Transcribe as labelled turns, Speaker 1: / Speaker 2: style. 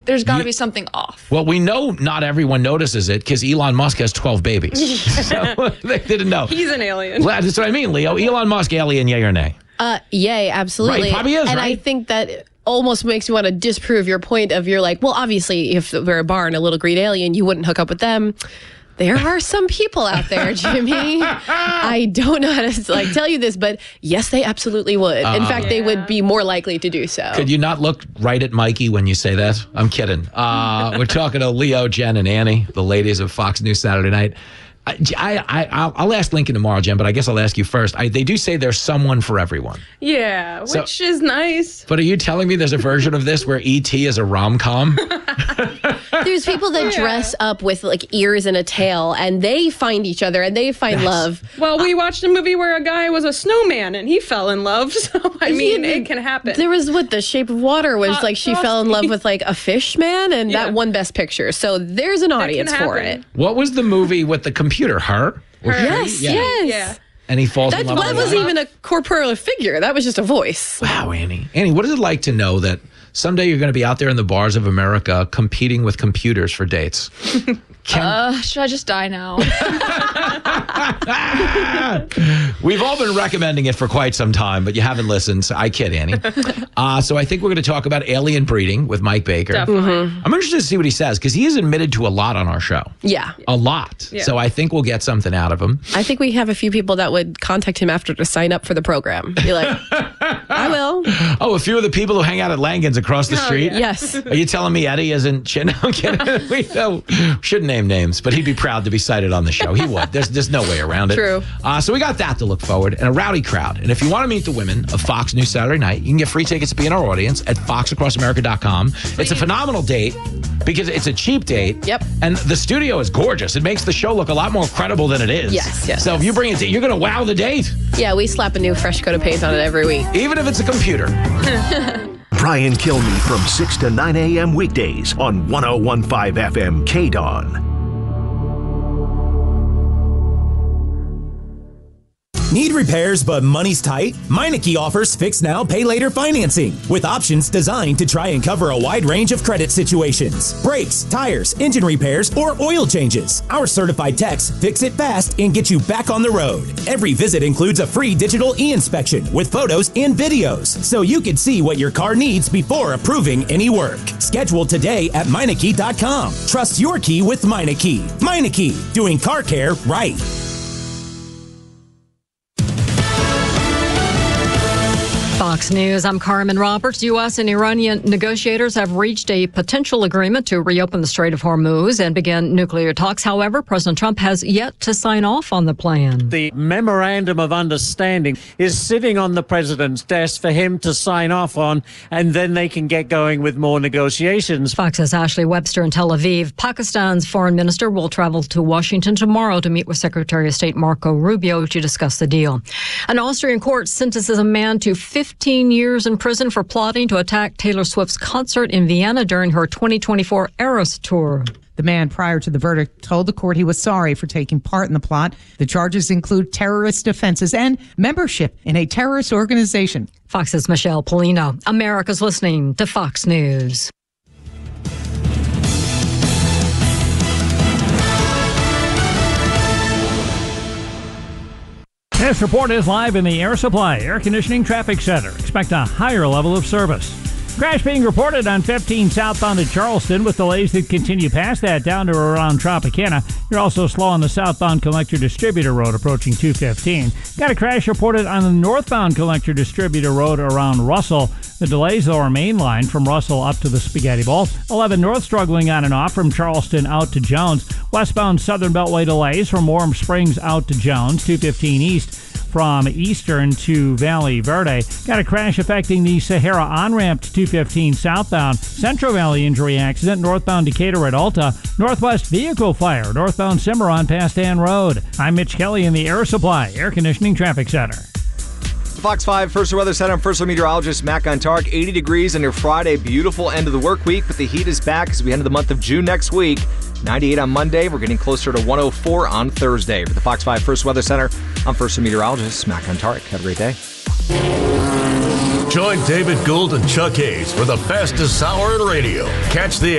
Speaker 1: There's got to be something off.
Speaker 2: Well, we know not everyone notices it because Elon Musk has 12 babies. So they didn't know.
Speaker 3: He's an alien.
Speaker 2: That's what I mean, Leo. Elon Musk, alien, yay or nay?
Speaker 4: Yay, absolutely.
Speaker 2: Right, probably is,
Speaker 4: and
Speaker 2: right?
Speaker 4: I think that almost makes you want to disprove your point of you're like, well, obviously, if we're a bar and a little green alien, you wouldn't hook up with them. There are some people out there, Jimmy. I don't know how to tell you this, but yes, they absolutely would. In fact, they would be more likely to do so.
Speaker 2: Could you not look right at Mikey when you say that? I'm kidding. We're talking to Leo, Jen, and Annie, the ladies of Fox News Saturday Night. I'll ask Lincoln tomorrow, Jen, but I guess I'll ask you first. They do say there's someone for everyone.
Speaker 3: Yeah, which is nice.
Speaker 2: But are you telling me there's a version of this where E.T. is a rom-com?
Speaker 4: There's people that dress up with like ears and a tail, and they find each other and they find love.
Speaker 3: Well, we watched a movie where a guy was a snowman and he fell in love. So, I mean, it can happen.
Speaker 4: There was The Shape of Water was like she fell in love with like a fish man, and that won Best Picture. So there's an audience for it.
Speaker 2: What was the movie with the computer? Her?
Speaker 4: Yes, yes.
Speaker 3: Yeah.
Speaker 2: And he falls in love with
Speaker 4: That wasn't even a corporeal figure. That was just a voice.
Speaker 2: Wow, Annie. Annie, what is it like to know that someday you're going to be out there in the bars of America competing with computers for dates?
Speaker 1: Should I just die now?
Speaker 2: We've all been recommending it for quite some time, but you haven't listened. So I kid, Annie. So I think we're going to talk about alien breeding with Mike Baker.
Speaker 3: Definitely.
Speaker 2: I'm interested to see what he says because he is admitted to a lot on our show.
Speaker 4: Yeah.
Speaker 2: A lot.
Speaker 3: Yeah.
Speaker 2: So I think we'll get something out of him.
Speaker 4: I think we have a few people that would contact him after to sign up for the program. Be like, I will.
Speaker 2: Oh, a few of the people who hang out at Langan's across the street?
Speaker 4: Yes.
Speaker 2: Are you telling me Eddie isn't? No, I'm kidding. We shouldn't name names, but he'd be proud to be cited on the show. He would. There's no way around it.
Speaker 4: True.
Speaker 2: So we got that to look forward and a rowdy crowd. And if you want to meet the women of Fox News Saturday Night, you can get free tickets to be in our audience at foxacrossamerica.com. It's a phenomenal date because it's a cheap date.
Speaker 4: Yep.
Speaker 2: And the studio is gorgeous. It makes the show look a lot more credible than it is.
Speaker 4: Yes.
Speaker 2: So if you bring it, you're going to wow the date.
Speaker 4: Yeah, we slap a new fresh coat of paint on it every week.
Speaker 2: Even if it's a computer.
Speaker 5: Brian Kilmeade from 6 to 9 a.m. weekdays on 101.5 FM KDON.
Speaker 6: Need repairs but money's tight? Meineke offers fix now, pay later financing with options designed to try and cover a wide range of credit situations. Brakes, tires, engine repairs, or oil changes. Our certified techs fix it fast and get you back on the road. Every visit includes a free digital e-inspection with photos and videos so you can see what your car needs before approving any work. Schedule today at Meineke.com. Trust your key with Meineke. Meineke, doing car care right.
Speaker 7: Fox News, I'm Carmen Roberts. U.S. and Iranian negotiators have reached a potential agreement to reopen the Strait of Hormuz and begin nuclear talks. However, President Trump has yet to sign off on the plan.
Speaker 8: The memorandum of understanding is sitting on the president's desk for him to sign off on, and then they can get going with more negotiations.
Speaker 7: Fox's Ashley Webster in Tel Aviv. Pakistan's foreign minister will travel to Washington tomorrow to meet with Secretary of State Marco Rubio to discuss the deal. An Austrian court sentences a man to 15 years in prison for plotting to attack Taylor Swift's concert in Vienna during her 2024 Eras tour.
Speaker 9: The man, prior to the verdict, told the court he was sorry for taking part in the plot. The charges include terrorist offenses and membership in a terrorist organization.
Speaker 7: Fox's Michelle Polino. America's listening to Fox News.
Speaker 10: This report is live in the Air Supply Air Conditioning Traffic Center. Expect a higher level of service. Crash being reported on 15 southbound at Charleston with delays that continue past that down to around Tropicana. You're also slow on the southbound Collector Distributor Road approaching 215. Got a crash reported on the northbound Collector Distributor Road around Russell. The delays, though, are main line from Russell up to the Spaghetti Bowl. 11 North struggling on and off from Charleston out to Jones. Westbound Southern Beltway delays from Warm Springs out to Jones. 215 East from Eastern to Valley Verde. Got a crash affecting the Sahara on-ramp to 215 southbound. Central Valley injury accident northbound Decatur at Alta. Northwest vehicle fire northbound Cimarron past Ann Road. I'm Mitch Kelly in the Air Supply Air Conditioning Traffic Center.
Speaker 11: Fox 5 First Weather Center. I'm First Meteorologist Mac Ontark. 80 degrees on your Friday. Beautiful end of the work week, but the heat is back as we enter the month of June next week. 98 on Monday. We're getting closer to 104 on Thursday. For the Fox 5 First Weather Center, I'm First Meteorologist Mac Ontark. Have a great day.
Speaker 5: Join David Gould and Chuck Hayes for the fastest hour in radio. Catch the